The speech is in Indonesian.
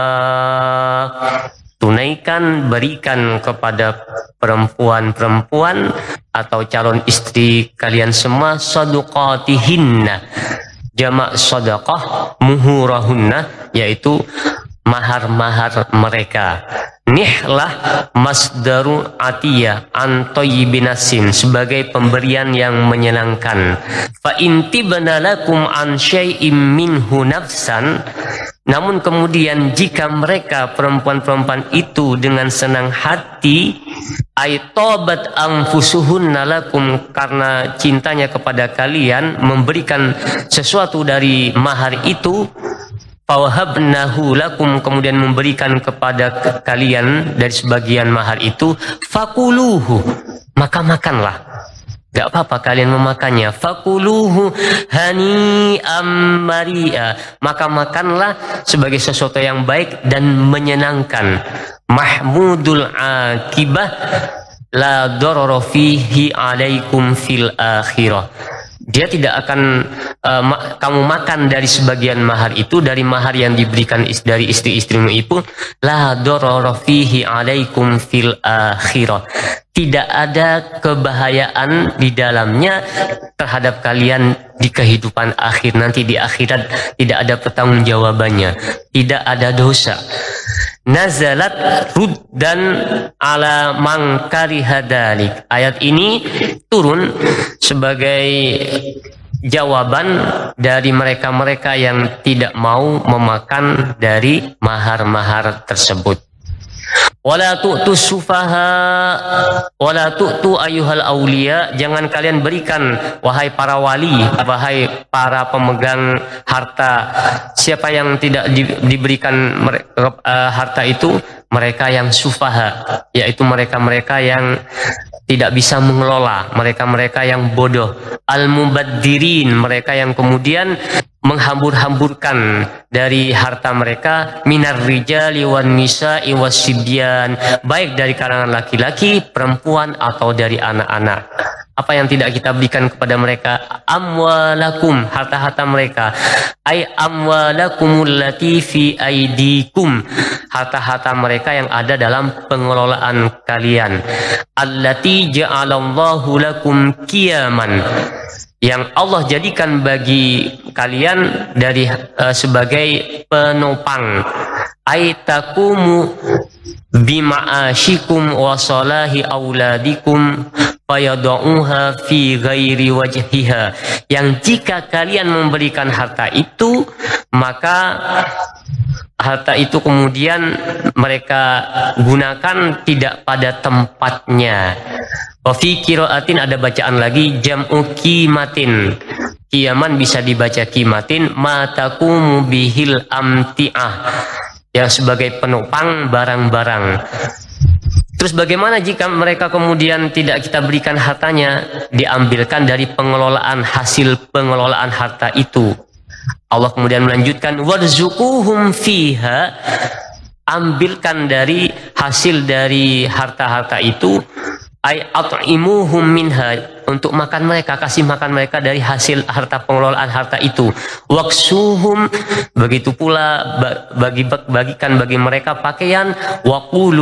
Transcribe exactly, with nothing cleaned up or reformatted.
tunaikan, berikan kepada perempuan-perempuan atau calon istri kalian semua sadaqatihinna, jamak sadaqah, muhurahunna, yaitu mahar-mahar mereka. Nihlah masdaru atiyah an thayyibinasin, sebagai pemberian yang menyenangkan. Fa intibna lakum an syai'im minhu nafsan, namun kemudian jika mereka perempuan-perempuan itu dengan senang hati, ay tobat anfusuhunna lakum, karena cintanya kepada kalian memberikan sesuatu dari mahar itu, fawahabnahu lakum, kemudian memberikan kepada kalian dari sebagian mahar itu, fakuluhu, maka makanlah. Gak apa-apa kalian memakannya. Fakuluhu hani'am mari'a, maka makanlah sebagai sesuatu yang baik dan menyenangkan. Mahmudul akibah la darara fihi alaikum fil akhirah. Dia tidak akan uh, ma kamu makan dari sebagian mahar itu, dari mahar yang diberikan is dari istri-istrimu itu, la darara fihi alaikum fil akhirah. Tidak ada kebahayaan di dalamnya terhadap kalian di kehidupan akhir nanti. Di akhirat tidak ada pertanggungjawabannya, tidak ada dosa. Nazalat ruddan ala man kariha dzalik. Ayat ini turun sebagai jawaban dari mereka-mereka yang tidak mau memakan dari mahar-mahar tersebut. Wala tu'tu sufaha wala tu'tu ayyuhal auliya, jangan kalian berikan wahai para wali, wahai para pemegang harta. Siapa yang tidak di, diberikan uh, harta itu? Mereka yang sufaha, yaitu mereka-mereka yang tidak bisa mengelola, mereka-mereka yang bodoh. Al-mubaddirin, mereka yang kemudian menghambur-hamburkan dari harta mereka. Minar rijali wan nisa'i wassibyan, baik dari kalangan laki-laki, perempuan, atau dari anak-anak. Apa yang tidak kita berikan kepada mereka? Amwalakum, harta-harta mereka. Ay amwalakumul lati fi aidikum, harta-harta mereka yang ada dalam pengelolaan kalian. Allati ja'alallahu lakum qiyaman, yang Allah jadikan bagi kalian dari uh, sebagai penopang. Ay taqumu bima'asyikum wa salahi auladikum fayadauha fi ghairi wajhiha, yang jika kalian memberikan harta itu, maka harta itu kemudian mereka gunakan tidak pada tempatnya. Wa fi qiraatin, ada bacaan lagi, jam'u qimatin. Qiyaman bisa dibaca qimatin, ma taqumu bihil amti'ah, yang sebagai penopang barang-barang. Terus bagaimana jika mereka kemudian tidak kita berikan hartanya? Diambilkan dari pengelolaan, hasil pengelolaan harta itu. Allah kemudian melanjutkan, warzuquhum fiha, ambilkan dari hasil dari harta-harta itu, ay at'imuhum minha, untuk makan mereka, kasih makan mereka dari hasil harta pengelolaan harta itu. Waksuhum, begitu pula bagi bagikan bagi mereka pakaian. Waqulu